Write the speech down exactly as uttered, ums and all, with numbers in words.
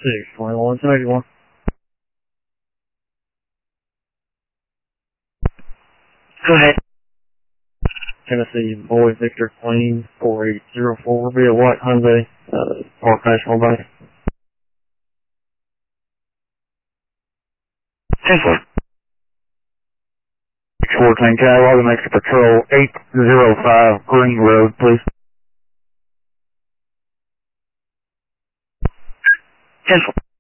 six, twenty-one, ten eighty-one. Go ahead. Tennessee Boy Victor Plain four eight zero four via White Hyundai, uh, Park National Bank. ten four. fourteen, can I log an extra patrol eight zero five Green Road, please? ten four.